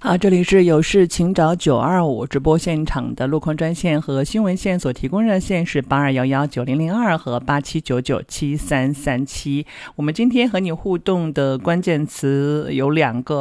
好，这里是有事请找925直播现场的路况专线和新闻线所提供热线是82119002和87997337。我们今天和你互动的关键词有2个